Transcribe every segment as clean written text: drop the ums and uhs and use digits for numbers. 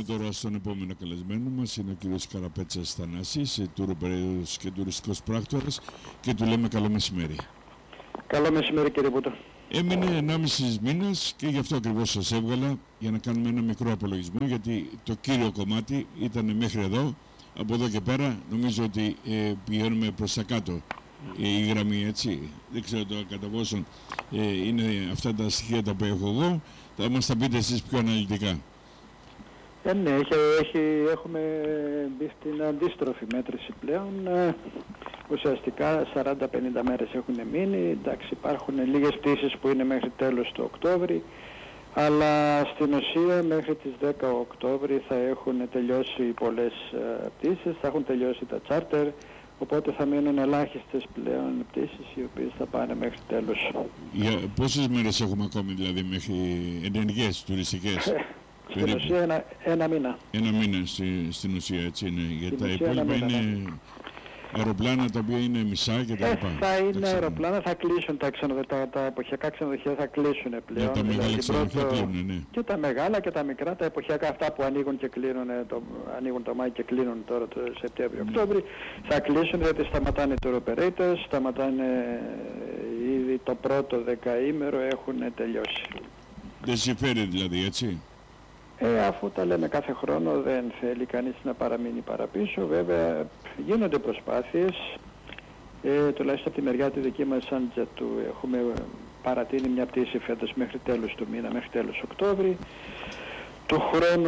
τώρα στον επόμενο καλεσμένο μας. Είναι ο κύριος Καραπέτσας Θανάσης, τουροπερίοδος και τουριστικός πράκτορας, και του λέμε καλό μεσημέρι. Καλό μεσημέρι, κύριε Πούτο. Έμεινε 1,5 μήνας και γι' αυτό ακριβώς σας έβγαλα, για να κάνουμε ένα μικρό απολογισμό, γιατί το κύριο κομμάτι ήταν μέχρι εδώ. Από εδώ και πέρα νομίζω ότι πηγαίνουμε προς τα κάτω η γραμμή, έτσι. Δεν ξέρω τώρα κατά πόσο είναι αυτά τα στοιχεία τα που έχω εγώ. Θα μας τα πείτε εσείς πιο αναλυτικά. Ναι, έχουμε μπει στην αντίστροφη μέτρηση πλέον. Ουσιαστικά 40-50 μέρες έχουν μείνει. Εντάξει, υπάρχουν λίγες πτήσεις που είναι μέχρι τέλος του Οκτώβρη, αλλά στην ουσία μέχρι τις 10 Οκτώβρη θα έχουν τελειώσει πολλές πτήσεις, θα έχουν τελειώσει τα τσάρτερ, οπότε θα μείνουν ελάχιστες πλέον πτήσεις οι οποίες θα πάνε μέχρι τέλος. Για πόσες μέρες έχουμε ακόμη, δηλαδή, μέχρι ενεργές, τουριστικές? Στην ουσία ένα μήνα. Ένα μήνα στην ουσία, έτσι είναι. Γιατί τα υπόλοιπα είναι αεροπλάνα τα οποία είναι μισά και τα λοιπά. Θα είναι αεροπλάνα, θα κλείσουν τα εποχιακά ξενοδοχεία, θα κλείσουν πλέον. Τα μεγάλα ξενοδοχεία κλείνουν, ναι. Και τα μεγάλα και τα μικρά, τα εποχιακά αυτά που ανοίγουν και κλείνουν, ανοίγουν το Μάη και κλείνουν τώρα το Σεπτέμβριο-Οκτώβρη, θα κλείσουν, γιατί σταματάνε οι tour operators, σταματάνε ήδη το πρώτο δεκαήμερο, έχουν τελειώσει. Δεν συμφέρει δηλαδή, έτσι? Αφού τα λέμε κάθε χρόνο, δεν θέλει κανείς να παραμείνει παραπίσω. Βέβαια γίνονται προσπάθειες, τουλάχιστον από τη μεριά τη δική μας σαν Jet2 έχουμε παρατείνει μια πτήση φέτος μέχρι τέλος του μήνα, μέχρι τέλος Οκτώβρη. Του χρόνου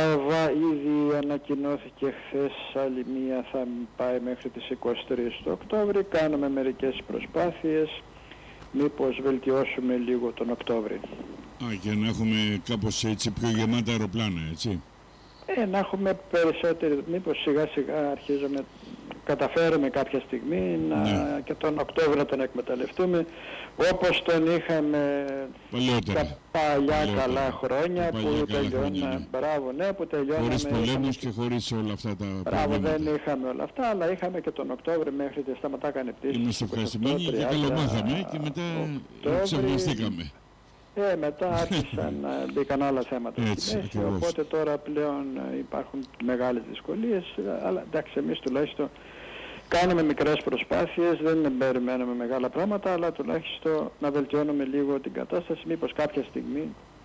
ήδη ανακοινώθηκε χθες άλλη μία, θα πάει μέχρι τις 23 του Οκτώβρη. Κάνουμε μερικές προσπάθειες, μήπως βελτιώσουμε λίγο τον Οκτώβρη. Για να έχουμε κάπως έτσι πιο γεμάτα αεροπλάνα, έτσι. Να έχουμε περισσότεροι, μήπως σιγά σιγά καταφέρουμε κάποια στιγμή και τον Οκτώβριο να τον εκμεταλλευτούμε όπως τον είχαμε τα παλιά καλά χρόνια που τελειώναμε. Μπράβο, ναι, που τελειώναμε. Χωρίς πολέμους και χωρίς όλα αυτά τα προβλήματα. Μπράβο, δεν είχαμε όλα αυτά, αλλά είχαμε και τον Οκτώβριο μέχρι τη σταματάκανε πτήσεις. Είμαστε ευχαριστημένοι και καλομάθαμε και μετά ξαφνιστήκαμε. Μετά μπήκαν άλλα θέματα στη μέση, οπότε τώρα πλέον υπάρχουν μεγάλες δυσκολίες, αλλά εντάξει, εμείς τουλάχιστον κάνουμε μικρές προσπάθειες, δεν περιμένουμε μεγάλα πράγματα, αλλά τουλάχιστον να βελτιώνουμε λίγο την κατάσταση, μήπως κάποια στιγμή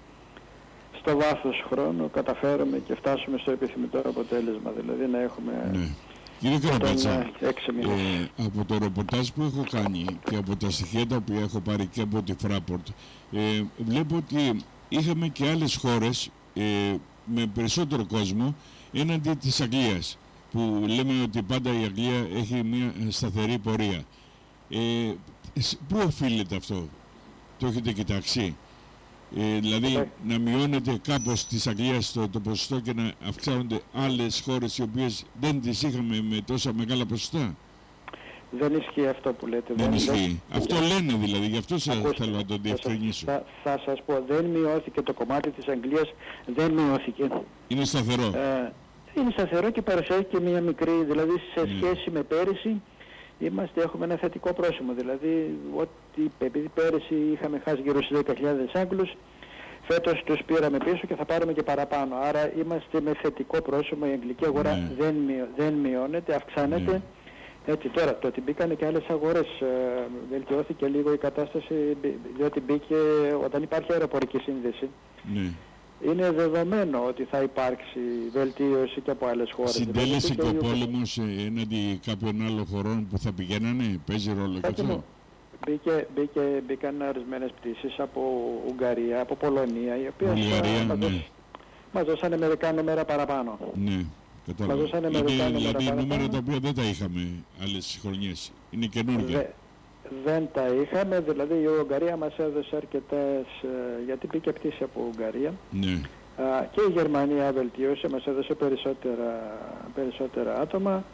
στο βάθος χρόνου καταφέρουμε και φτάσουμε στο επιθυμητό αποτέλεσμα, δηλαδή να έχουμε... Ναι. Κύριε Καραπέτσα, από το ρεπορτάζ που έχω κάνει και από τα στοιχεία τα οποία έχω πάρει και από τη Fraport, βλέπω ότι είχαμε και άλλες χώρες με περισσότερο κόσμο έναντι της Αγγλίας, που λέμε ότι πάντα η Αγγλία έχει μια σταθερή πορεία. Πού οφείλεται αυτό? Το έχετε κοιτάξει? Δηλαδή να μειώνεται κάπως της Αγγλίας το ποσοστό και να αυξάνονται άλλες χώρες οι οποίες δεν τις είχαμε με τόσα μεγάλα ποσοστά? Δεν ισχύει αυτό που λέτε. Δεν ισχύει. Αυτό λένε δηλαδή, γι' αυτό θέλω να το διευκρινίσω. Θα σας πω, δεν μειώθηκε το κομμάτι της Αγγλίας, δεν μειώθηκε. Είναι σταθερό. Είναι σταθερό και παρουσιάζει και μια μικρή, δηλαδή σε σχέση με πέρυσι, έχουμε ένα θετικό πρόσημο, δηλαδή ότι επειδή πέρυσι είχαμε χάσει γύρω στους 10.000 Άγγλους, φέτος τους πήραμε πίσω και θα πάρουμε και παραπάνω. Άρα είμαστε με θετικό πρόσημο, η αγγλική αγορά δεν μειώνεται, αυξάνεται. Έτσι τώρα, το ότι μπήκανε και άλλες αγορές, βελτιώθηκε λίγο η κατάσταση, διότι μπήκε όταν υπάρχει αεροπορική σύνδεση. Είναι δεδομένο ότι θα υπάρξει βελτίωση και από άλλες χώρες. Συντέλεσε και ο πόλεμος έναντι κάποιων άλλων χωρών που θα πηγαίνανε, παίζει ρόλο και αυτό? Μπήκαν ορισμένες πτήσεις από Ουγγαρία, από Πολωνία, οι οποίες μας δώσανε μερικά νούμερα παραπάνω. Ναι, κατάλαβα. Είναι δηλαδή νούμερα τα οποία δεν τα είχαμε άλλες χρονιές. Είναι καινούργια. Δεν τα είχαμε, δηλαδή η Ουγγαρία μας έδωσε αρκετές, γιατί μπήκε πτήση από Ουγγαρία. Και η Γερμανία βελτίωσε, μας έδωσε περισσότερα άτομα.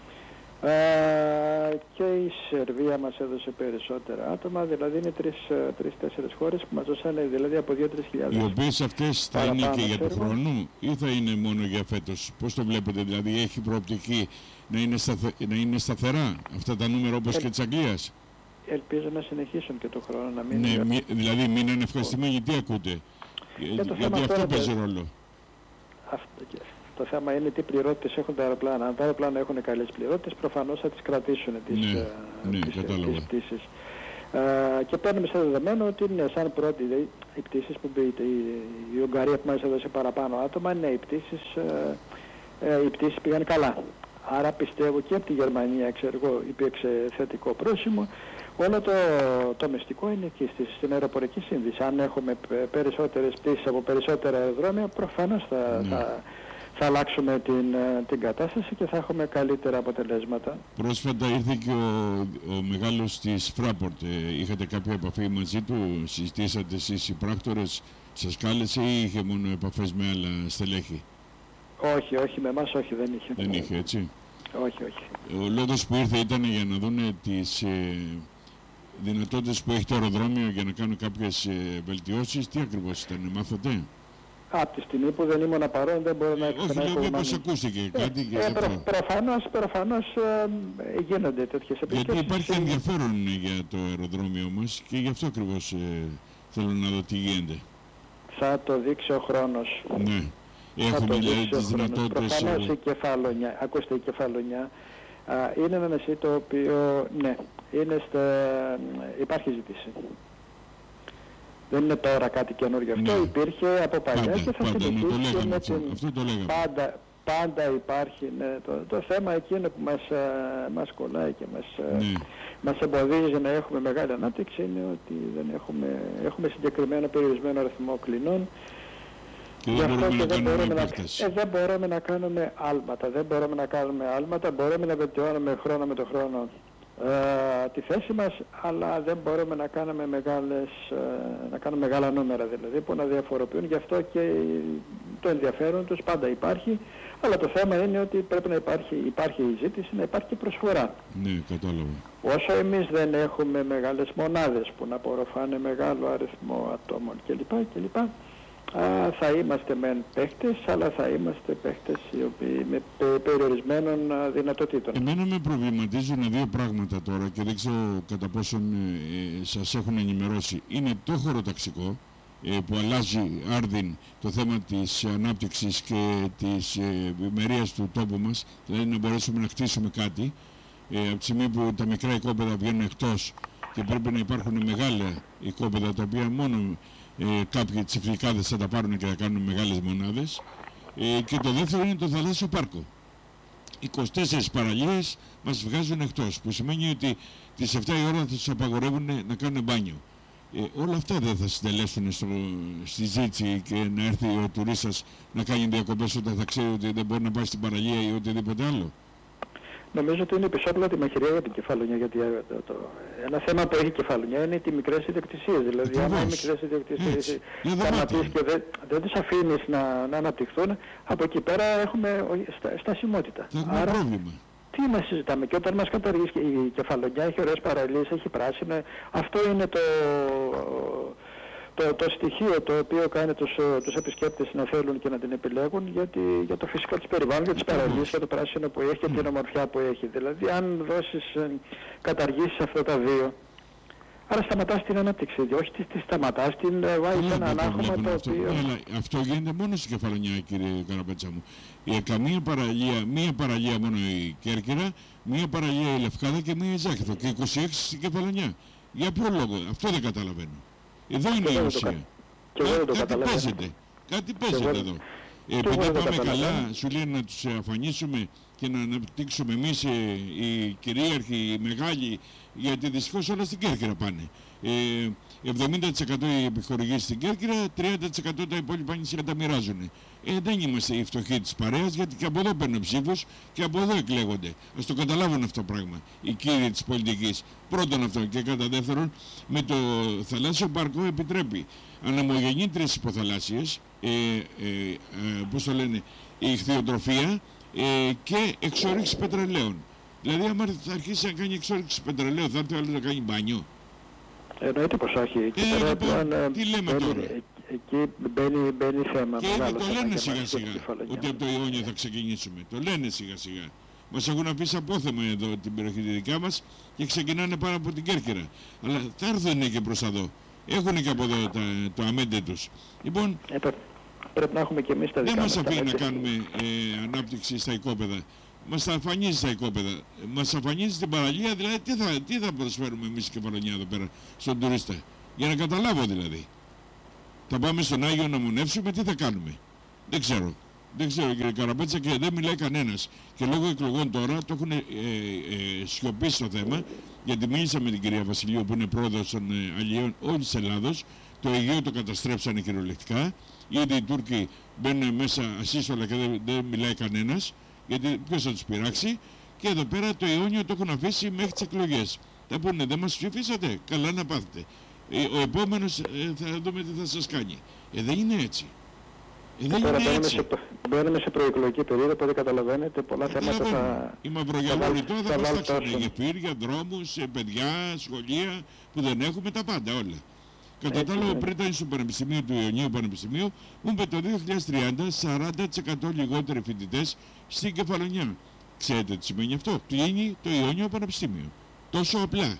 Και η Σερβία μας έδωσε περισσότερα άτομα, δηλαδή είναι 3-4 χώρες που μας δώσανε, δηλαδή από 2-3 χιλιάδες. Οι οποίες αυτές θα είναι και για του χρόνου ή θα είναι μόνο για φέτος? Πώς το βλέπετε, δηλαδή έχει προοπτική να είναι σταθερά αυτά τα νούμερα όπως και της Αγγλίας? Ελπίζω να συνεχίσουν και το χρόνο να μείνουν. Ναι, δηλαδή μείνανε ευχαριστημένοι, τι ακούτε? Γιατί αυτό παίζει ρόλο. Το θέμα είναι τι πληρότητες έχουν τα αεροπλάνα. Αν τα αεροπλάνα έχουν καλές πληρότητες, προφανώς θα τις κρατήσουν τις πτήσεις. Και παίρνουμε σε δεδομένο ότι είναι σαν πρώτη οι πτήσεις που η Ουγγαρία που μας έδωσε παραπάνω άτομα, ναι, οι πτήσεις πήγαν καλά. Άρα πιστεύω και από τη Γερμανία, ξέρω εγώ, υπήρξε θετικό πρόσημο. Όλο το μυστικό είναι εκεί στην αεροπορική σύνδεση. Αν έχουμε περισσότερες πτήσεις από περισσότερα αεροδρόμια, προφανώς θα αλλάξουμε την κατάσταση και θα έχουμε καλύτερα αποτελέσματα. Πρόσφατα ήρθε και ο μεγάλος της Fraport. Είχατε κάποια επαφή μαζί του, συζητήσατε εσείς οι πράκτορες, σας κάλεσε ή είχε μόνο επαφές με άλλα στελέχη? Όχι, με εμάς όχι, δεν είχε. Δεν είχε, έτσι. Όχι. Ο λόγος που ήρθε ήταν για να δουν τις δυνατότητες που έχει το αεροδρόμιο για να κάνουν κάποιες βελτιώσεις. Τι ακριβώς ήταν, μάθατε? Από τη στιγμή που δεν ήμουν παρόν δεν μπορώ να έχω... Όχι, λέω μήπως ακούστηκε κάτι και προφανώς γίνονται τέτοιες επισκέψεις. Γιατί υπάρχει ενδιαφέρον για το αεροδρόμιο μας και γι' αυτό ακριβώς θέλω να δω τι γίνεται. Θα το δείξει ο χρόνος. Ναι. Έχουμε δηλαδή τις δυνατότητες... Προφανώς η Κεφαλονιά, ακούστε, η Κεφαλονιά είναι ένα νησί το οποίο, ναι, υπάρχει ζήτηση. Δεν είναι τώρα κάτι καινούργιο αυτό, υπήρχε από παλιά και θα συνεχίσει και με την... Πάντα υπάρχει, ναι. Το θέμα εκείνο που μας κολλάει και μας εμποδίζει να έχουμε μεγάλη ανάπτυξη είναι ότι έχουμε συγκεκριμένο περιορισμένο αριθμό κλινών. Γι' αυτό και δεν μπορούμε να κάνουμε άλματα. Μπορούμε να βελτιώνουμε χρόνο με το χρόνο τη θέση μας, αλλά δεν μπορούμε να κάνουμε μεγάλα νούμερα δηλαδή που να διαφοροποιούν. Γι' αυτό και το ενδιαφέρον τους πάντα υπάρχει, αλλά το θέμα είναι ότι πρέπει να υπάρχει η ζήτηση, να υπάρχει και προσφορά. Ναι, κατάλαβα. Όσο εμείς δεν έχουμε μεγάλες μονάδες που να απορροφάνε μεγάλο αριθμό ατόμων κλπ. Θα είμαστε μεν παίχτες, αλλά θα είμαστε παίχτες οι οποίοι με περιορισμένων δυνατοτήτων. Εμένα με προβληματίζουν δύο πράγματα τώρα και δεν ξέρω κατά πόσον σας έχουν ενημερώσει. Είναι το χωροταξικό που αλλάζει άρδιν το θέμα της ανάπτυξης και της ευημερίας του τόπου μας, δηλαδή να μπορέσουμε να χτίσουμε κάτι από τη στιγμή που τα μικρά οικόπεδα βγαίνουν εκτός και πρέπει να υπάρχουν μεγάλα οικόπεδα τα οποία μόνο κάποιοι τσιφλικάδες θα τα πάρουν και θα κάνουν μεγάλες μονάδες. Και το δεύτερο είναι το θαλάσσιο πάρκο. 24 παραλίες μας βγάζουν εκτός, που σημαίνει ότι τις 7 η ώρα θα τους απαγορεύουν να κάνουν μπάνιο. Όλα αυτά δεν θα συντελέσουν στη ζήτηση και να έρθει ο τουρίστας να κάνει διακοπές όταν θα ξέρει ότι δεν μπορεί να πάει στην παραλία ή οτιδήποτε άλλο? Νομίζω ότι είναι πισόπλατη μαχαιρία για την Κεφαλονιά, γιατί ένα θέμα που έχει η Κεφαλονιά είναι οι μικρές ιδιοκτησίες. Δηλαδή, αν οι μικρές ιδιοκτησίες σταματήσεις και δεν τις αφήνεις να αναπτυχθούν, από εκεί πέρα έχουμε στασιμότητα. Άρα, πρόβλημα. Τι να συζητάμε, και όταν μας καταργήσει η Κεφαλονιά, έχει ωραίες παραλίες, έχει πράσινο, αυτό είναι το στοιχείο το οποίο κάνει τους επισκέπτες να θέλουν και να την επιλέγουν για το φυσικό της περιβάλλον, για τις παραλίες, για το πράσινο που έχει και την ομορφιά που έχει. Δηλαδή αν καταργήσεις αυτά τα δύο, άρα σταματάς την ανάπτυξη, όχι τη σταματάς, την βάζεις ένα ανάγχωμα το οποίο... Αλλά αυτό γίνεται μόνο στην Κεφαλονιά, κύριε Καραπέτσα μου. Μία παραλία μόνο η Κέρκυρα, μία παραλία η Λευκάδα και μία η Ζάχηθο και 26 στην Κεφαλονιά. Για ποιο λόγο? Αυτό δεν καταλαβαίνω. Εδώ είναι η ουσία. Κάτι παίζεται εδώ. Επειδή πάμε καλά, σου λέει να τους αφανίσουμε και να αναπτύξουμε εμείς οι κυρίαρχοι, οι μεγάλοι, γιατί δυστυχώς όλα στην Κέρκυρα πάνε. 70% οι επιχορηγήσεις στην Κέρκυρα, 30% τα υπόλοιπα νησιά τα μοιράζουν. Δεν είμαστε οι φτωχοί της παρέας, γιατί και από εδώ παίρνουν ψήφους και από εδώ εκλέγονται. Ας το καταλάβουν αυτό το πράγμα οι κύριοι της πολιτικής. Πρώτον αυτό, και κατά δεύτερον, με το θαλάσσιο πάρκο επιτρέπει ανεμογεννήτριες υποθαλάσσιες, πώς το λένε, η ηχθειοτροφία και εξόριξη πετρελαίων. Δηλαδή, άμα θα αρχίσει να κάνει εξόριξη πετρελαίου, θα έρθει ο άλλος να κάνει μπάνιο? Εννοείται πως όχι. Τι λέμε τώρα? Εκεί μπαίνει θέμα. Και ήδη το λένε σιγά σιγά ότι από το Ιόνιο θα ξεκινήσουμε. Το λένε σιγά σιγά. Μας έχουν αφήσει απόθεμα εδώ την περιοχή τη δικά μας και ξεκινάνε πάνω από την Κέρκυρα. Αλλά θα έρθουν και προς εδώ. Έχουν και από εδώ το αμέντε τους. Λοιπόν, πρέπει να έχουμε και εμείς τα δικά δεν μας. μας αφήνει να κάνουμε ανάπτυξη στα οικόπεδα. Μας τα αφανίζει στα οικόπεδα. Μας αφανίζει την παραλία, δηλαδή τι θα προσφέρουμε εμείς η Κεφαλονιά εδώ πέρα στον τουρίστα. Για να καταλάβω δηλαδή. Θα πάμε στον Άγιο να μονεύσουμε, τι θα κάνουμε. Δεν ξέρω. Δεν ξέρω κύριε Καραπέτσα και δεν μιλάει κανένας. Και λόγω εκλογών τώρα το έχουν σιωπήσει το θέμα, γιατί μίλησα με την κυρία Βασιλείου που είναι πρόεδρος των αλλιέων όλης της Ελλάδος. Το Αιγαίο το καταστρέψανε κυριολεκτικά. Ήδη οι Τούρκοι μπαίνουν μέσα ασύστολα και δεν μιλάει κανένας, γιατί ποιος θα τους πειράξει. Και εδώ πέρα το Ιόνιο το έχουν αφήσει μέχρι τις εκλογές. Θα πούνε δεν μας ψηφίσατε, καλά να πάθετε. Ο επόμενος θα δούμε τι θα σας κάνει. Δεν είναι έτσι. Τώρα μπαίνουμε σε προεκλογική περίοδο, οπότε καταλαβαίνετε πολλά θέματα θα... Οι μαυρογιαλόροι τώρα θα μας τάξουν γεφύρια, δρόμους, παιδιά, σχολεία που δεν έχουμε, τα πάντα όλα. Κατά τα άλλο, πριν ήταν στο Πανεπιστημίο του Ιωνίου Πανεπιστημίου, μου είπε το 2030 40% λιγότεροι φοιτητές στην Κεφαλονιά. Ξέρετε τι σημαίνει αυτό? Κλείνει το Ιωνίο Πανεπιστήμιο. Τόσο απλά.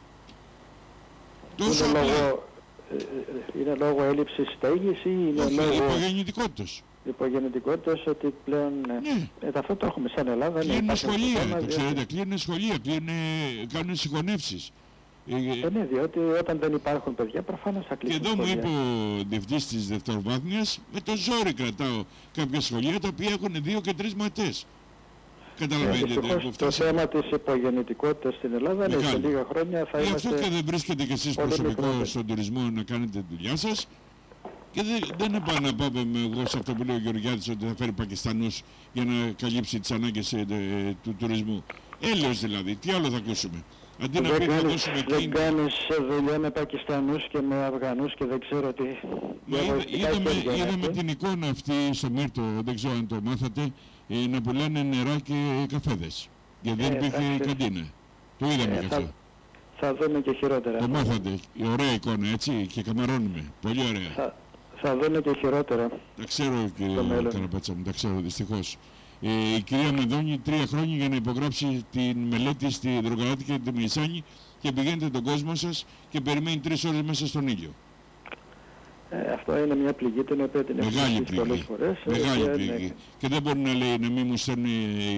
Τόσο απλά. Είναι λόγω έλλειψης στέγης ή είναι λόγω υπογεννητικότητας? Υπογεννητικότητας, ότι πλέον αυτό το έχουμε σαν Ελλάδα. Κλείνουν σχολεία, το ξέρετε, κλείνουν σχολεία, κάνουν συγχωνεύσεις. Ναι, διότι όταν δεν υπάρχουν παιδιά προφανώς θα κλείσουν. Και εδώ μου είπε ο διευθυντής της δευτεροβάθμιας, με το ζόρι κρατάω κάποια σχολεία τα οποία έχουν 2 και 3 μαθητές. Καταλαβαίνετε το θέμα της υπογεννητικότητας στην Ελλάδα είναι σε λίγα χρόνια θα είμαστε... Γι' αυτό και δεν βρίσκετε κι εσείς προσωπικό στον τουρισμό να κάνετε τη δουλειά σας. Και δεν επαναπάβαμε εγώ σε αυτό που λέει ο Γεωργιάδης ότι θα φέρει Πακιστανούς για να καλύψει τις ανάγκες του τουρισμού. Έλεος δηλαδή, τι άλλο θα ακούσουμε. Αντί να πει θα δώσουμε δεν κάνεις δουλειά με Πακιστανούς και με Αφγανούς και δεν ξέρω τι... Είδαμε την εικόνα αυτή στο Μύρτο, δεν ξέρω αν το μάθατε, να πουλάνε νερά και καφέδες. Γιατί δεν υπήρχε καντίνα. Το είδαμε και αυτό. Θα δούμε και χειρότερα. Το μάθατε. Ωραία εικόνα, έτσι, και καμαρώνουμε. Πολύ ωραία. Θα δούμε και χειρότερα. Τα ξέρω κύριε Καραπέτσα μου, τα ξέρω δυστυχώς. Η κυρία Μενδώνη 3 χρόνια για να υπογράψει την μελέτη στη Δρογκαράτη και τη Μελισσάνη και πηγαίνετε τον κόσμο σας και περιμένει 3 ώρες μέσα στον ήλιο. Αυτό είναι μια πληγή την οποία την έχουμε ζήσει πολλές φορές. Μεγάλη πληγή. Και δεν μπορεί να λέει να μην μου στέλνει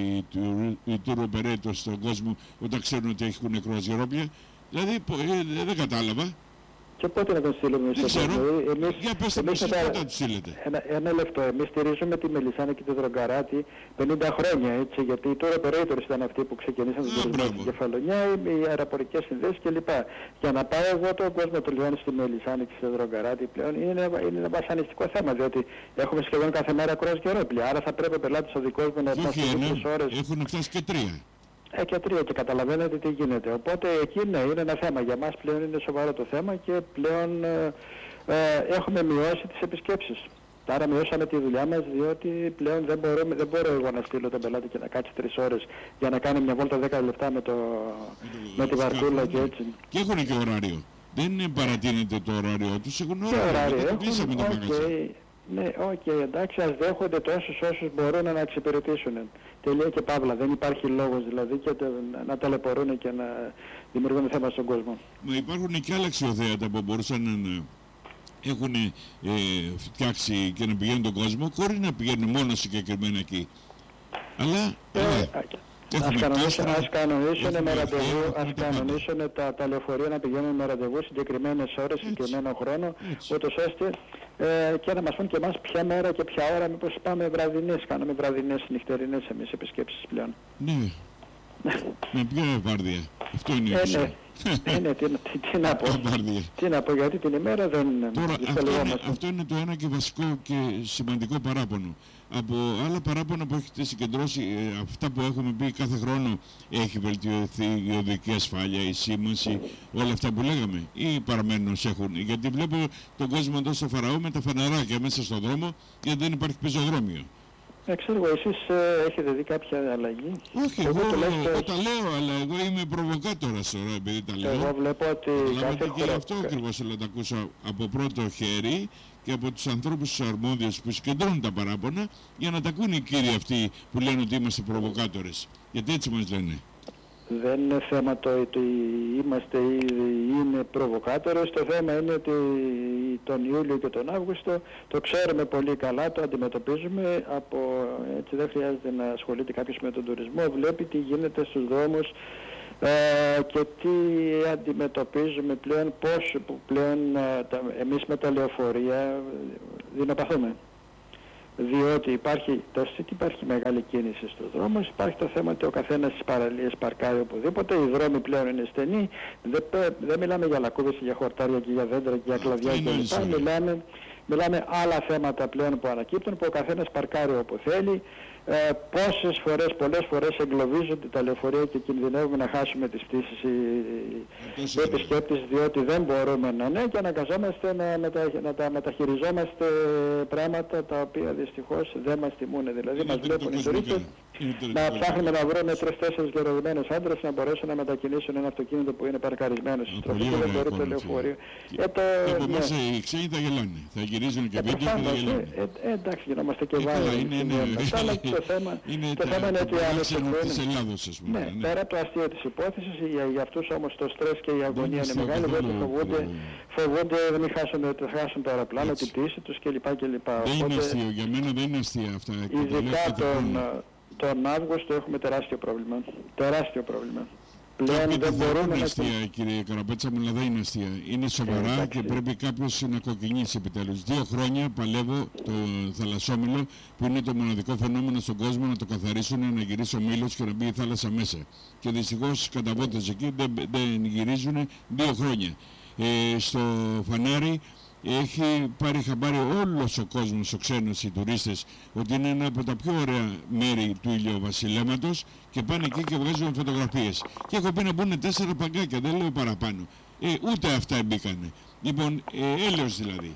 η tour operator στον κόσμο όταν ξέρουν ότι έχουν κρουαζιερόπλια. Δηλαδή δεν κατάλαβα. Και πότε να τον στείλουμε δεν ξέρω. Για πέστε μου εσείς πότε θα τους στείλετε. Ένα λεπτό. Εμείς στηρίζουμε τη Μελισσάνη και τη Δρογκαράτη 50 χρόνια, έτσι, γιατί οι tour operators ήταν αυτοί που ξεκινήσαν την τουρισμό στην Κεφαλονιά, οι αεροπορικές συνδέσεις κλπ. Για να πάω εγώ τον κόσμο του Λιώνη στη Μελισσάνη και στη Δρογκαράτη πλέον είναι ένα βασανιστικό θέμα, διότι έχουμε σχεδόν κάθε μέρα κρουαζιερόπλια. Άρα θα πρέπει ο πελάτης ο δικός μου να φτάσει 3 ώρες. Έχουν φτάσει και 3. Και 3 και καταλαβαίνετε τι γίνεται. Οπότε εκεί ναι, είναι ένα θέμα. Για μας πλέον είναι σοβαρό το θέμα και πλέον έχουμε μειώσει τις επισκέψεις. Άρα μειώσαμε τη δουλειά μας, διότι πλέον δεν μπορώ εγώ να στείλω τον πελάτη και να κάτσει 3 ώρες για να κάνει μια βόλτα 10 λεπτά με τη βαρκούλα και έτσι. Και έχουν και ωράριο. Δεν παρατείνεται το ωράριο τους, έχουν ωράριο. Ναι, εντάξει, ας δέχονται τόσους όσους μπορούν να εξυπηρετήσουν. Τελεία και παύλα. Δεν υπάρχει λόγος δηλαδή και να ταλαιπωρούν και να δημιουργούν θέμα στον κόσμο. Μα υπάρχουν και άλλα αξιοθέατα που μπορούσαν να έχουν φτιάξει και να πηγαίνουν τον κόσμο χωρίς να πηγαίνουν μόνο συγκεκριμένα εκεί. Αλλά ας κανονίσουν τα λεωφορεία να πηγαίνουν με ραντεβού συγκεκριμένες ώρες, συγκεκριμένο χρόνο, ούτως ώστε και να μας πούν και εμάς ποια μέρα και ποια ώρα, μήπως πάμε βραδινές, κάνουμε βραδινές, νυχτερινές εμείς επισκέψεις πλέον. Ναι, με ποια βάρδια, αυτό είναι η ουσία. Τι να πω, γιατί την ημέρα δεν δυσκολευόμαστε. Αυτό είναι το ένα και βασικό και σημαντικό παράπονο. Από άλλα παράπονα που έχετε συγκεντρώσει, αυτά που έχουμε πει κάθε χρόνο, έχει βελτιωθεί η οδική ασφάλεια, η σήμανση, όλα αυτά που λέγαμε, ή παραμένουν ως έχουν? Γιατί βλέπω τον κόσμο εδώ στο Φαραώ με τα φαναράκια μέσα στον δρόμο, γιατί δεν υπάρχει πεζοδρόμιο. Ξέρω εγώ, εσείς έχετε δει κάποια αλλαγή? Όχι, εγώ τα λέω, αλλά εγώ είμαι προβοκάτορας τώρα, επειδή τα λέω. Εγώ βλέπω ότι κάθε χώρα... Και αυτό ακριβώς θέλω να τα ακούσω από πρώτο χέρι και από τους ανθρώπους τους αρμόδιους που συγκεντρώνουν τα παράπονα, για να τα ακούνε οι κύριοι αυτοί που λένε ότι είμαστε προβοκάτορες. Γιατί έτσι μας λένε. Δεν είναι θέμα το ότι είμαστε ή είναι προβοκάτορες. Το θέμα είναι ότι τον Ιούλιο και τον Αύγουστο το ξέρουμε πολύ καλά, το αντιμετωπίζουμε. Έτσι δεν χρειάζεται να ασχολείται κάποιος με τον τουρισμό. Βλέπει τι γίνεται στους δρόμους και τι αντιμετωπίζουμε πλέον, πώς πλέον εμείς με τα λεωφορεία δεινοπαθούμε. Διότι υπάρχει μεγάλη κίνηση στους δρόμους, υπάρχει το θέμα ότι ο καθένας στις παραλίες παρκάρει οπουδήποτε, οι δρόμοι πλέον είναι στενοί, δεν μιλάμε για λακκούβες, για χορτάρια και για δέντρα και για κλαδιά κλπ. Μιλάμε άλλα θέματα πλέον που ανακύπτουν, που ο καθένας παρκάρει όπου θέλει. Πολλές φορές εγκλωβίζονται τα λεωφορεία και κινδυνεύουμε να χάσουμε τις πτήσεις οι επισκέπτες, διότι δεν μπορούμε και αναγκαζόμαστε να τα μεταχειριζόμαστε πράγματα τα οποία δυστυχώς δεν μας τιμούν. Δηλαδή μας βλέπουν οι τουρίστες να ψάχνουμε να βρούμε 3-4 γεροδημένους άντρες να μπορέσουν να μετακινήσουν ένα αυτοκίνητο που είναι παρκαρισμένο στη στροφή και δεν μπορεί το λεωφορείο. Επομένως οι ξένοι θα γελάνε, θα γυρίζουν και βίντεο και θα γελάνε. Εντάξει, γινόμαστε και βάλοι. Το θέμα είναι ότι πέρα από το αστείο της υπόθεσης, για αυτούς όμως το στρες και η αγωνία είναι μεγάλη, διότι φοβούνται να μην χάσουν το αεροπλάνο, την πτήση τους κλπ. Δεν είναι αστείο, για μένα δεν είναι αστεία αυτά. Ειδικά τον Αύγουστο έχουμε τεράστιο πρόβλημα. Τεράστιο πρόβλημα. Πλέον δεν μπορούμε να... Είναι αστεία, κύριε Καραπέτσα μου, αλλά δεν είναι αστεία. Είναι σοβαρά και πρέπει κάποιος να κοκκινήσει επιτέλους. 2 χρόνια παλεύω το θαλασσόμυλο, που είναι το μοναδικό φαινόμενο στον κόσμο, να το καθαρίσουν, να γυρίσει ο μήλος και να μπει η θάλασσα μέσα. Και δυστυχώς καταβότες εκεί δεν γυρίζουν 2 χρόνια. Στο φανάρι έχει πάρει χαμπάρι όλος ο κόσμος, ο ξένος, οι τουρίστες, ότι είναι ένα από τα πιο ωραία μέρη του ηλιοβασιλέματος και πάνε εκεί και βγάζουν φωτογραφίες. Και έχω πει να μπουν 4 παγκάκια, δεν λέω παραπάνω. Ούτε αυτά μπήκανε. Λοιπόν, έλεος δηλαδή.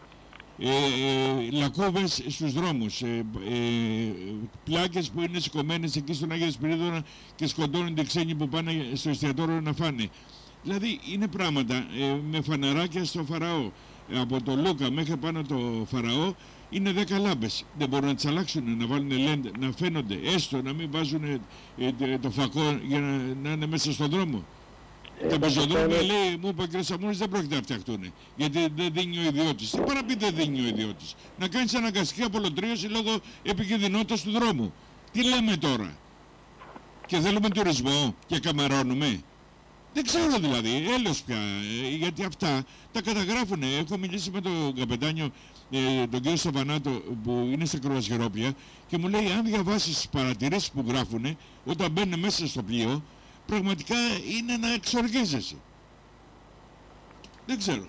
Λακκούβες στους δρόμους, πλάκες που είναι σηκωμένες εκεί στον Άγιο Σπυρίδωνα και σκοτώνονται ξένοι που πάνε στο εστιατόριο να φάνε. Δηλαδή είναι πράγματα με φαναράκια στο Φαραώ. Από το Λούκα μέχρι πάνω το Φαραώ είναι 10 λάμπες. Δεν μπορούν να τις αλλάξουν, να βάλουν λέντε, να φαίνονται, έστω να μην βάζουν το φακό για να είναι μέσα στον δρόμο. Τα πεζοδρόμια λέει, μου είπε ο κ. Σαμούρης, δεν πρόκειται να φτιαχτούν. Γιατί δεν δίνει ο ιδιώτης. Τι παραπεί δεν δίνει ο ιδιώτης. Να κάνεις αναγκαστική απολωτρίωση λόγω επικινδυνότητας του δρόμου. Τι λέμε τώρα. Και θέλουμε τουρισμό και καμαρώνουμε. Δεν ξέρω δηλαδή, έλεος πια, γιατί αυτά τα καταγράφουν. Έχω μιλήσει με τον καπετάνιο, τον κύριο Σταβανάτο, που είναι στα κρουαζιερόπλια και μου λέει, αν διαβάσεις τις παρατηρήσεις που γράφουν όταν μπαίνουν μέσα στο πλοίο, πραγματικά είναι να εξοργίζεσαι. Δεν ξέρω.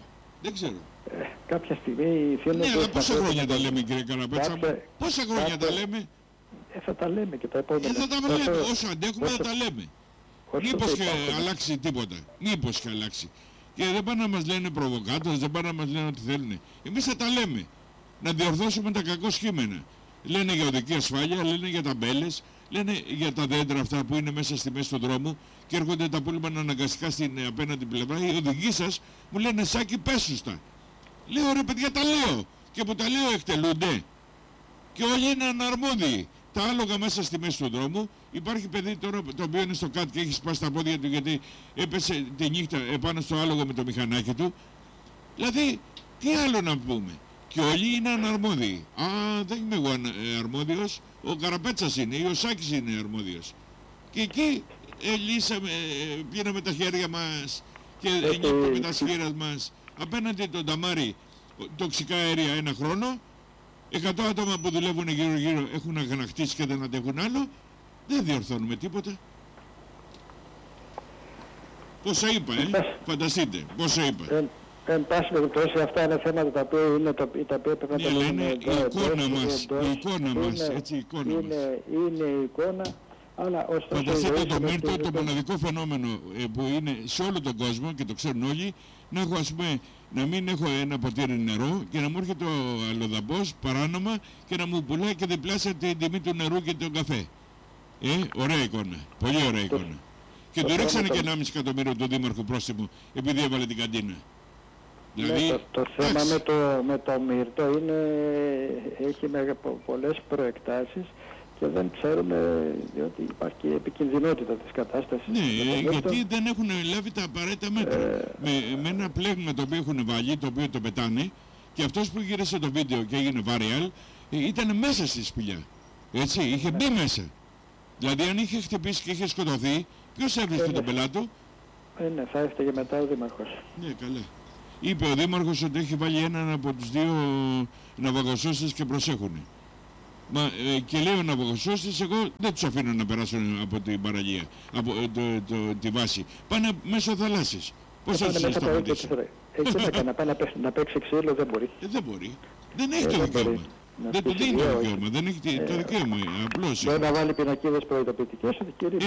Κάποια στιγμή... Ναι, αλλά πόσα χρόνια τα λέμε, κύριε Καραπέτσα, πόσα χρόνια τα λέμε. Θα τα λέμε και τα επόμενα. Θα τα λέμε, όσο αντέχουμε θα τα λέμε. Μήπως και αλλάξει τίποτα. Μήπως και αλλάξει. Και δεν πάνε να μας λένε προβοκάτορες, δεν πάνε να μας λένε ό,τι θέλουν. Εμείς θα τα λέμε. Να διορθώσουμε τα κακό σχήμενα. Λένε για οδική ασφάλεια, λένε για ταμπέλες, λένε για τα δέντρα αυτά που είναι μέσα στη μέση του δρόμου και έρχονται τα πούλμαν αναγκαστικά στην απέναντι πλευρά. Οι οδηγοί σας μου λένε, Σάκη, πέσουστα. Λέω, ρε παιδιά, τα λέω. Και που τα λέω εκτελούνται. Και όλοι είναι αναρμόδιοι. Τα άλογα μέσα στη μέση του δρόμου. Υπάρχει παιδί τώρα το οποίο είναι στο κάτω και έχει σπάσει τα πόδια του γιατί έπεσε τη νύχτα επάνω στο άλογο με το μηχανάκι του. Δηλαδή, τι άλλο να πούμε. Και όλοι είναι αναρμόδιοι. Δεν είμαι εγώ αρμόδιος. Ο Καραπέτσας είναι ή ο Σάκης είναι αρμόδιος. Και εκεί πήραμε τα χέρια μας και νύπτουμε τα σφύρας μας απέναντι τον ταμάρι τοξικά αέρια 1 χρόνο. 100 άτομα που δουλεύουν γύρω-γύρω έχουν αγανακτήσει και δεν αντέχουν άλλο. Δεν διορθώνουμε τίποτα. Πόσα είπα, φανταστείτε, πόσα είπα. Εν πάση περιπτώσει, αυτά είναι θέματα τα οποία είναι τα οποία πρέπει να τα λέμε. Η εικόνα μας, έτσι, η εικόνα μας. Είναι η εικόνα, αλλά ωστόσο... Φανταστείτε το Μύρτο, το μοναδικό φαινόμενο που είναι σε όλο τον κόσμο και το ξέρουν όλοι, να έχω, ας πούμε, να μην έχω ένα ποτήρι νερό και να μου έρχεται ο αλλοδαπός παράνομα και να μου πουλάει και διπλάσια την τιμή του νερού και τον καφέ. Ωραία εικόνα, πολύ ωραία εικόνα. Και του ρίξανε και 1,5 εκατομμύριο του Δήμαρχου πρόστιμο επειδή έβαλε την καντίνα. Δηλαδή, το θέμα με το Μύρτο έχει πολλές προεκτάσεις και δεν ξέρουμε, διότι υπάρχει και επικινδυνότητα της κατάστασης. Ναι, γιατί δεν έχουν λάβει τα απαραίτητα μέτρα. Με ένα πλέγμα το οποίο έχουν βάλει, το οποίο το πετάνε, και αυτός που γύρισε το βίντεο και έγινε viral, ήταν μέσα στη σπηλιά. Έτσι, είχε μπει μέσα. Δηλαδή αν είχε χτυπήσει και είχε σκοτωθεί, ποιος έβρισκε τον πελάτη του? Ναι, θα έφταιγε μετά ο Δήμαρχος. Ναι, καλά. Είπε ο Δήμαρχος ότι έχει βάλει έναν από τους δύο ναυαγοσώστες και προσέχουνε. Και λέει ο ναυαγοσώστης, εγώ δεν τους αφήνω να περάσουν από την παραλία, από τη βάση. Πάνε μέσω θαλάσσης. Πώς θα τους σταματήσει? Εκεί να πάει να παίξει ξύλο, δεν μπορεί. Δεν μπορεί. Δεν έχει το δικαίωμα. Δεν του δίνει το δικαίωμα. Δεν έχει το δικαίωμα. Απλώς. Μπορεί να βάλει πινακίδες προειδοποιητικές, ότι κύριε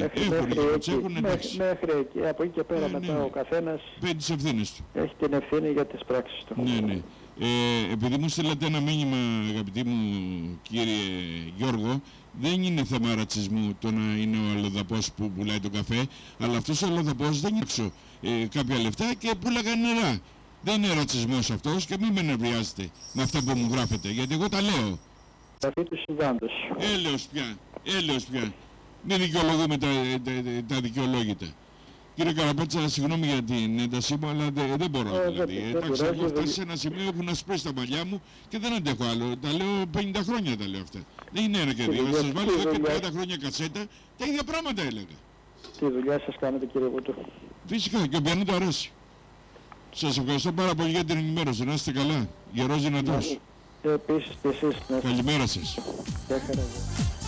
μέχρι εκεί, από εκεί και πέρα μετά ο καθένας παίρνει τις ευθύνες του. έχει την ευθύνη για τις πράξεις του. Ναι. Επειδή μου στείλατε ένα μήνυμα, αγαπητοί μου κύριε Γιώργο, δεν είναι θέμα ρατσισμού το να είναι ο αλλοδαπός που πουλάει το καφέ, αλλά αυτός ο αλλοδαπός δεν έξω κάποια λεφτά και πουλάγαν νερά. Δεν είναι ρατσισμός αυτός και μην με νευριάζετε με αυτά που μου γράφετε, γιατί εγώ τα λέω. Έλεος πια. Μην δικαιολογούμε τα δικαιολόγητα. Κύριε Καραπέτσα, συγγνώμη για την έντασή μου, αλλά δεν μπορώ. Εντάξει, έχω φτάσει σε ένα σημείο που να σπρέσει τα μαλλιά μου και δεν αντέχω άλλο. Τα λέω 50 χρόνια τα λέω αυτά. Δεν είναι ένα και δύο. Θα σας βάλω εδώ και 30 χρόνια κασέτα, τα ίδια πράγματα έλεγα. Τι δουλειά σας κάνετε, κύριε Βούτου? Φυσικά, και ο πιανού το αρέσει. Σας ευχαριστώ πάρα πολύ για την ενημέρωση. Να είστε καλά. Γερός δυνατός. Επίσης και εσείς. Καλημέρα σας. Γεια χαρά.